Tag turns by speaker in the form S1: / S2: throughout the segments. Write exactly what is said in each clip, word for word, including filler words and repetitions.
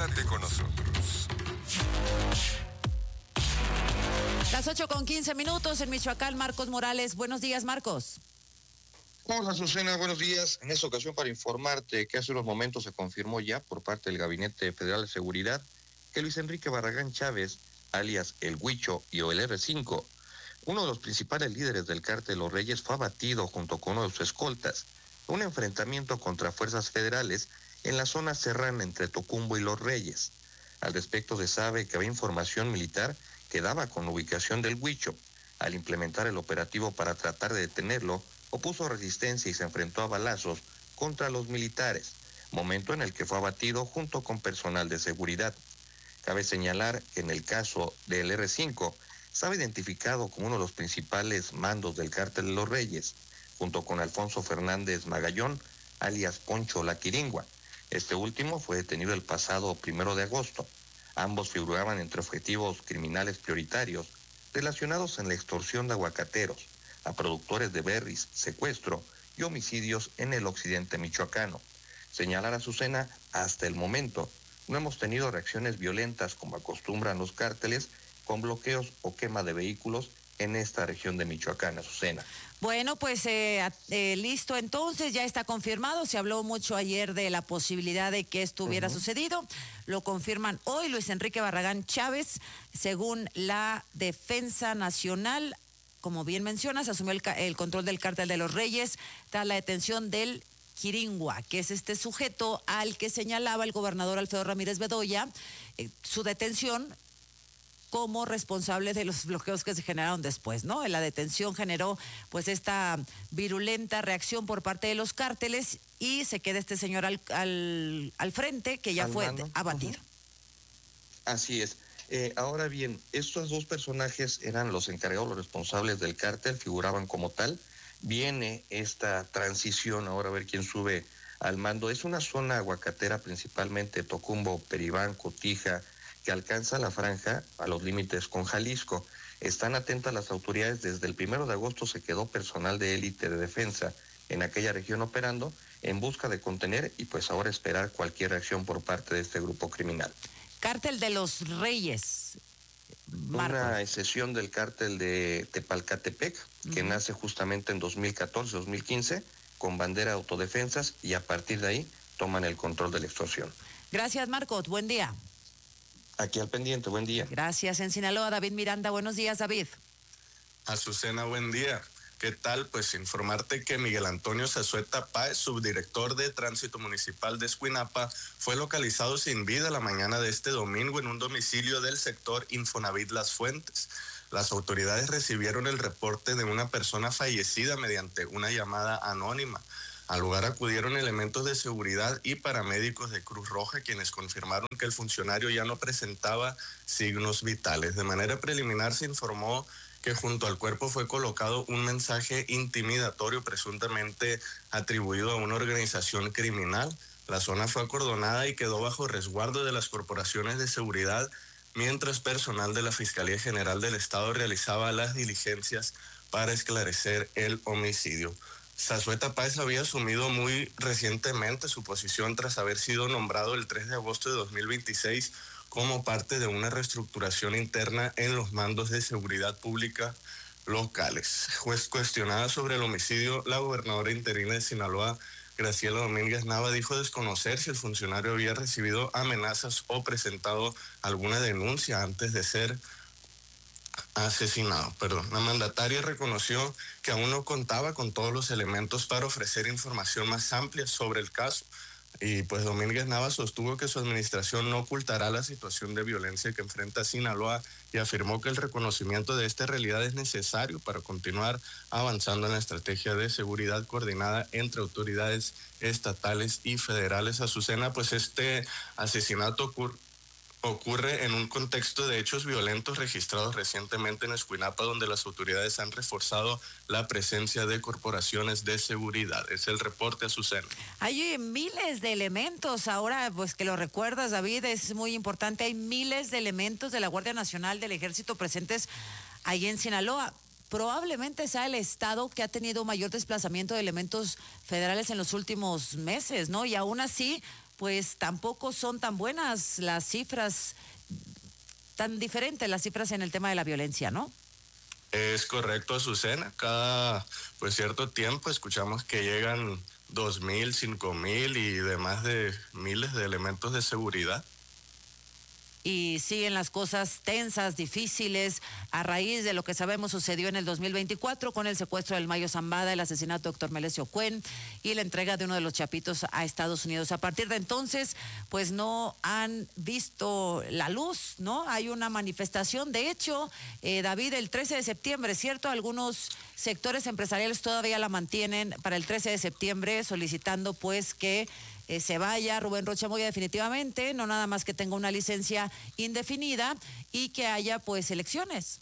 S1: Quédate con nosotros.
S2: Las ocho con quince minutos en Michoacán. Marcos Morales. Buenos días, Marcos.
S3: Hola, Azucena, buenos días. En esta ocasión para informarte que hace unos momentos se confirmó ya por parte del Gabinete Federal de Seguridad que Luis Enrique Barragán Chávez, alias El Huicho y o el erre cinco, uno de los principales líderes del cártel Los Reyes, fue abatido junto con uno de sus escoltas. Un enfrentamiento contra fuerzas federales en la zona serrana entre Tocumbo y Los Reyes. Al respecto se sabe que había información militar que daba con la ubicación del Huicho. Al implementar el operativo para tratar de detenerlo, opuso resistencia y se enfrentó a balazos contra los militares, momento en el que fue abatido junto con personal de seguridad. Cabe señalar que en el caso del erre cinco, estaba identificado como uno de los principales mandos del cártel de Los Reyes, junto con Alfonso Fernández Magallón, alias Poncho La Quiringua. Este último fue detenido el pasado primero de agosto. Ambos figuraban entre objetivos criminales prioritarios relacionados en la extorsión de aguacateros, a productores de berries, secuestro y homicidios en el occidente michoacano. Señalar a Azucena, hasta el momento, no hemos tenido reacciones violentas como acostumbran los cárteles, con bloqueos o quema de vehículos en esta región de Michoacán, Azucena.
S2: Bueno, pues eh, eh, listo, entonces ya está confirmado. Se habló mucho ayer de la posibilidad de que esto hubiera uh-huh. sucedido. Lo confirman hoy. Luis Enrique Barragán Chávez, según la Defensa Nacional, como bien mencionas, asumió el, el control del cártel de Los Reyes tras la detención del Quiringua, que es este sujeto al que señalaba el gobernador Alfredo Ramírez Bedoya, eh, su detención como responsable de los bloqueos que se generaron después, ¿no? La detención generó pues esta virulenta reacción por parte de los cárteles y se queda este señor al, al, al frente, que ya al fue mano. abatido. Uh-huh.
S3: Así es. Eh, ahora bien, estos dos personajes eran los encargados, los responsables del cártel, figuraban como tal. Viene esta transición, ahora a ver quién sube al mando. Es una zona aguacatera, principalmente Tocumbo, Peribán, Cotija, que alcanza la franja a los límites con Jalisco. Están atentas las autoridades. Desde el primero de agosto se quedó personal de élite de defensa en aquella región operando en busca de contener y pues ahora esperar cualquier reacción por parte de este grupo criminal.
S2: Cártel de los Reyes.
S3: Marcos. Una excepción del cártel de Tepalcatepec, que uh-huh. nace justamente en dos mil catorce, dos mil quince, con bandera de autodefensas, y a partir de ahí toman el control de la extorsión.
S2: Gracias, Marcos. Buen día.
S3: Aquí al pendiente, buen día.
S2: Gracias. En Sinaloa, David Miranda. Buenos días, David.
S4: Azucena, buen día. ¿Qué tal? Pues informarte que Miguel Antonio Zazueta Páez, subdirector de Tránsito Municipal de Escuinapa, fue localizado sin vida la mañana de este domingo en un domicilio del sector Infonavit Las Fuentes. Las autoridades recibieron el reporte de una persona fallecida mediante una llamada anónima. Al lugar acudieron elementos de seguridad y paramédicos de Cruz Roja, quienes confirmaron que el funcionario ya no presentaba signos vitales. De manera preliminar se informó que junto al cuerpo fue colocado un mensaje intimidatorio presuntamente atribuido a una organización criminal. La zona fue acordonada y quedó bajo resguardo de las corporaciones de seguridad, mientras personal de la Fiscalía General del Estado realizaba las diligencias para esclarecer el homicidio. Zazueta Páez había asumido muy recientemente su posición tras haber sido nombrado el tres de agosto de dos mil veintiséis como parte de una reestructuración interna en los mandos de seguridad pública locales. Juez cuestionada sobre el homicidio, la gobernadora interina de Sinaloa, Graciela Domínguez Nava, dijo desconocer si el funcionario había recibido amenazas o presentado alguna denuncia antes de ser asesinado. Perdón. La mandataria reconoció que aún no contaba con todos los elementos para ofrecer información más amplia sobre el caso. Y pues Domínguez Nava sostuvo que su administración no ocultará la situación de violencia que enfrenta Sinaloa y afirmó que el reconocimiento de esta realidad es necesario para continuar avanzando en la estrategia de seguridad coordinada entre autoridades estatales y federales. Azucena, pues este asesinato ocurre ocurre en un contexto de hechos violentos registrados recientemente en Escuinapa, donde las autoridades han reforzado la presencia de corporaciones de seguridad. Es el reporte, Azucena.
S2: Hay miles de elementos, ahora pues que lo recuerdas, David, es muy importante, hay miles de elementos de la Guardia Nacional, del Ejército presentes ahí en Sinaloa. Probablemente sea el estado que ha tenido mayor desplazamiento de elementos federales en los últimos meses, ¿no? Y aún así pues tampoco son tan buenas las cifras, tan diferentes las cifras en el tema de la violencia, ¿no?
S4: Es correcto, Azucena. Cada pues cierto tiempo escuchamos que llegan dos mil, cinco mil y demás de miles de elementos de seguridad.
S2: Y siguen las cosas tensas, difíciles, a raíz de lo que sabemos sucedió en el dos mil veinticuatro con el secuestro del Mayo Zambada, el asesinato de Héctor Melesio Cuen y la entrega de uno de los chapitos a Estados Unidos. A partir de entonces, pues no han visto la luz, ¿no? Hay una manifestación, de hecho, eh, David, el trece de septiembre, ¿cierto? Algunos sectores empresariales todavía la mantienen para el trece de septiembre, solicitando pues que Eh, se vaya Rubén Rocha Moya definitivamente, no nada más que tenga una licencia indefinida y que haya pues elecciones.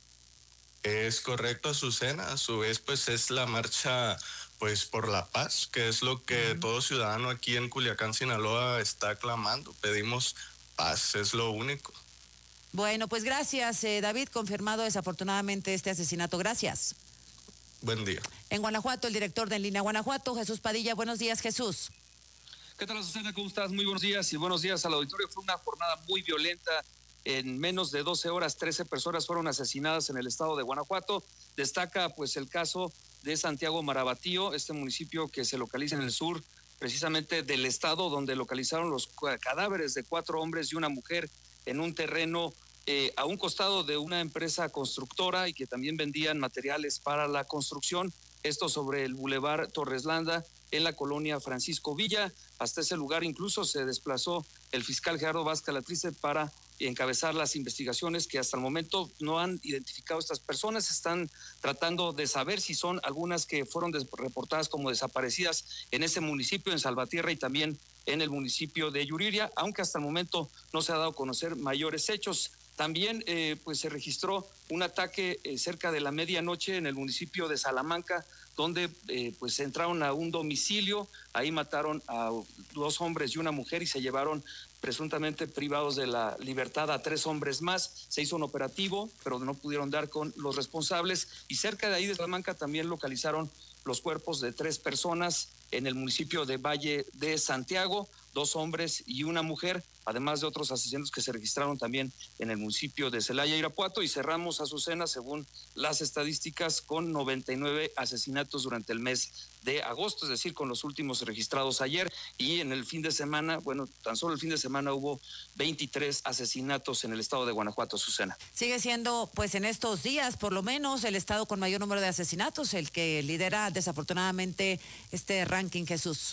S4: Es correcto, Azucena. A su vez, pues es la marcha pues por la paz, que es lo que uh-huh. todo ciudadano aquí en Culiacán, Sinaloa, está clamando. Pedimos paz, es lo único.
S2: Bueno, pues gracias, eh, David. Confirmado desafortunadamente este asesinato. Gracias.
S4: Buen día.
S2: En Guanajuato, el director de En Línea Guanajuato, Jesús Padilla. Buenos días, Jesús.
S1: ¿Qué tal, Azucena? ¿Cómo estás? Muy buenos días y buenos días al auditorio. Fue una jornada muy violenta. En menos de doce horas, trece personas fueron asesinadas en el estado de Guanajuato. Destaca pues el caso de Santiago Marabatío, este municipio que se localiza en el sur precisamente del estado, donde localizaron los cadáveres de cuatro hombres y una mujer en un terreno eh, a un costado de una empresa constructora y que también vendían materiales para la construcción. Esto sobre el Boulevard Torreslanda, en la colonia Francisco Villa. Hasta ese lugar incluso se desplazó el fiscal Gerardo Vázquez Latrice para encabezar las investigaciones que hasta el momento no han identificado a estas personas. Están tratando de saber si son algunas que fueron reportadas como desaparecidas en ese municipio, en Salvatierra y también en el municipio de Yuriria, aunque hasta el momento no se ha dado a conocer mayores hechos. También eh, pues se registró un ataque eh, cerca de la medianoche en el municipio de Salamanca, donde eh, pues entraron a un domicilio, ahí mataron a dos hombres y una mujer y se llevaron presuntamente privados de la libertad a tres hombres más. Se hizo un operativo, pero no pudieron dar con los responsables, y cerca de ahí de Salamanca también localizaron los cuerpos de tres personas en el municipio de Valle de Santiago, dos hombres y una mujer, además de otros asesinatos que se registraron también en el municipio de Celaya, Irapuato, y cerramos, Azucena, según las estadísticas, con noventa y nueve asesinatos durante el mes de agosto, es decir, con los últimos registrados ayer, y en el fin de semana, bueno, tan solo el fin de semana hubo veintitrés asesinatos en el estado de Guanajuato, Azucena.
S2: Sigue siendo, pues en estos días, por lo menos, el estado con mayor número de asesinatos, el que lidera desafortunadamente este ranking, Jesús.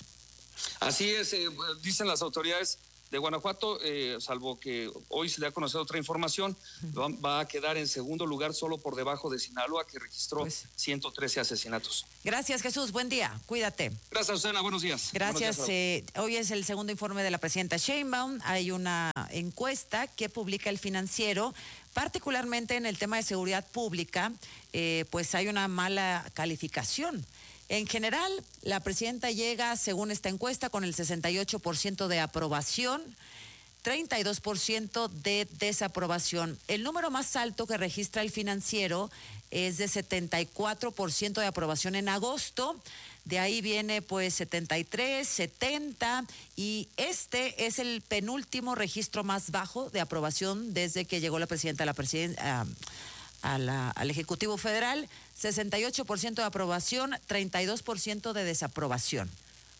S1: Así es, eh, dicen las autoridades de Guanajuato, eh, salvo que hoy se le ha conocido otra información, va, va a quedar en segundo lugar solo por debajo de Sinaloa, que registró pues ciento trece asesinatos.
S2: Gracias, Jesús, buen día, cuídate.
S1: Gracias, Susana, buenos días.
S2: Gracias,
S1: buenos días,
S2: eh, hoy es el segundo informe de la presidenta Sheinbaum. Hay una encuesta que publica El Financiero, particularmente en el tema de seguridad pública, eh, pues hay una mala calificación. En general, la presidenta llega, según esta encuesta, con el sesenta y ocho por ciento de aprobación, treinta y dos por ciento de desaprobación. El número más alto que registra El Financiero es de setenta y cuatro por ciento de aprobación en agosto. De ahí viene pues setenta y tres, setenta, y este es el penúltimo registro más bajo de aprobación desde que llegó la presidenta a la presidencia. Uh, A la, al Ejecutivo Federal, sesenta y ocho por ciento de aprobación, treinta y dos por ciento de desaprobación.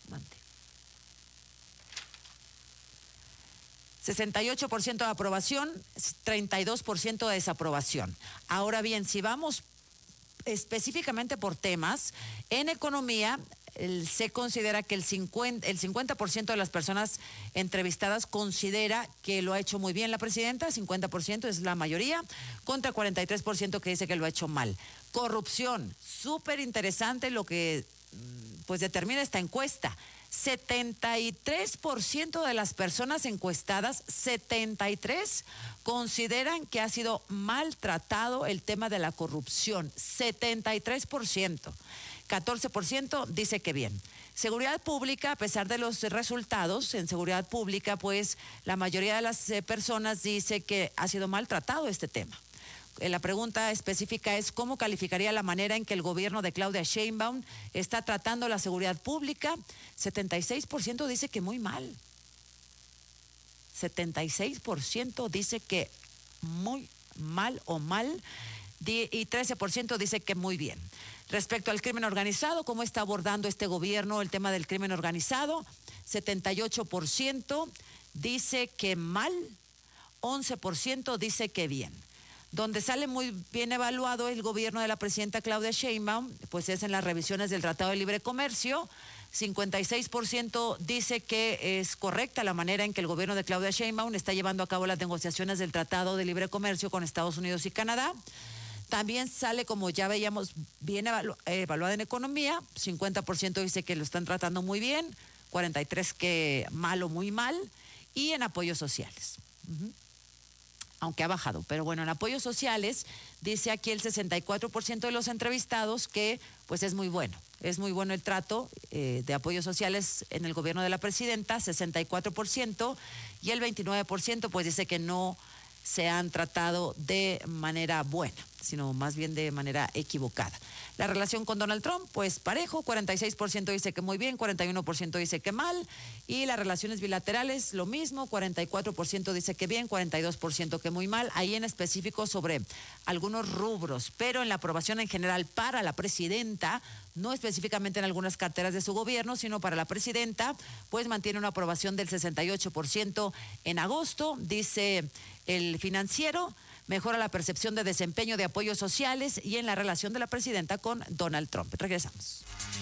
S2: sesenta y ocho por ciento de aprobación, treinta y dos por ciento de desaprobación. Ahora bien, si vamos específicamente por temas, en economía el, se considera que el cincuenta, el cincuenta por ciento de las personas entrevistadas considera que lo ha hecho muy bien la presidenta, cincuenta por ciento es la mayoría, contra cuarenta y tres por ciento que dice que lo ha hecho mal. Corrupción, súper interesante lo que pues determina esta encuesta. setenta y tres por ciento de las personas encuestadas, setenta y tres, consideran que ha sido maltratado el tema de la corrupción. setenta y tres por ciento. catorce por ciento dice que bien. Seguridad pública, a pesar de los resultados, en seguridad pública, pues la mayoría de las eh, personas dice que ha sido maltratado este tema. La pregunta específica es ¿cómo calificaría la manera en que el gobierno de Claudia Sheinbaum está tratando la seguridad pública? setenta y seis por ciento dice que muy mal. setenta y seis por ciento dice que muy mal o mal, y trece por ciento dice que muy bien. Respecto al crimen organizado, ¿cómo está abordando este gobierno el tema del crimen organizado? setenta y ocho por ciento dice que mal, once por ciento dice que bien. Donde sale muy bien evaluado el gobierno de la presidenta Claudia Sheinbaum, pues es en las revisiones del Tratado de Libre Comercio. cincuenta y seis por ciento dice que es correcta la manera en que el gobierno de Claudia Sheinbaum está llevando a cabo las negociaciones del Tratado de Libre Comercio con Estados Unidos y Canadá. También sale, como ya veíamos, bien evalu- eh, evaluada en economía. cincuenta por ciento dice que lo están tratando muy bien, cuarenta y tres por ciento que mal o muy mal, y en apoyos sociales. Uh-huh. Aunque ha bajado, pero bueno, en apoyos sociales dice aquí el sesenta y cuatro por ciento de los entrevistados que pues es muy bueno, es muy bueno el trato eh, de apoyos sociales en el gobierno de la presidenta, sesenta y cuatro por ciento, y el veintinueve por ciento pues dice que no se han tratado de manera buena, sino más bien de manera equivocada. La relación con Donald Trump, pues parejo, cuarenta y seis por ciento dice que muy bien, cuarenta y uno por ciento dice que mal, y las relaciones bilaterales lo mismo, cuarenta y cuatro por ciento dice que bien, cuarenta y dos por ciento que muy mal, ahí en específico sobre algunos rubros, pero en la aprobación en general para la presidenta, no específicamente en algunas carteras de su gobierno, sino para la presidenta, pues mantiene una aprobación del sesenta y ocho por ciento en agosto, dice el Financiero. Mejora la percepción de desempeño de apoyos sociales y en la relación de la presidenta con Donald Trump. Regresamos.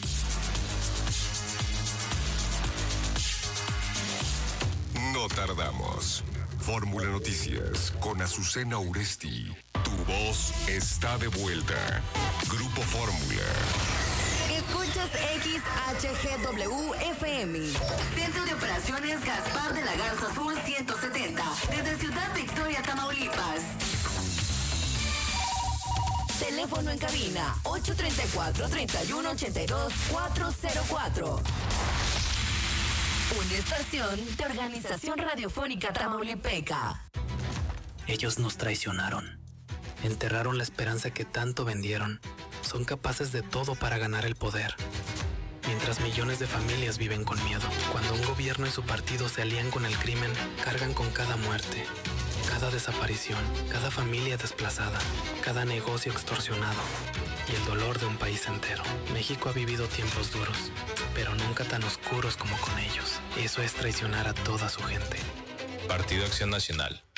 S5: No tardamos. Fórmula Noticias con Azucena Uresti. Tu voz está de vuelta. Grupo Fórmula.
S6: Escuchas X H G W F M. Centro de Operaciones Gaspar de la Garza Azul ciento setenta. Desde Ciudad Victoria, Tamaulipas. Teléfono en cabina ocho tres cuatro, tres uno ocho dos, cuatro cero cuatro. Una estación de Organización Radiofónica Tamaulipeca.
S7: Ellos nos traicionaron. Enterraron la esperanza que tanto vendieron. Son capaces de todo para ganar el poder. Mientras millones de familias viven con miedo. Cuando un gobierno y su partido se alían con el crimen, cargan con cada muerte, cada desaparición, cada familia desplazada, cada negocio extorsionado y el dolor de un país entero. México ha vivido tiempos duros, pero nunca tan oscuros como con ellos. Eso es traicionar a toda su gente.
S8: Partido Acción Nacional.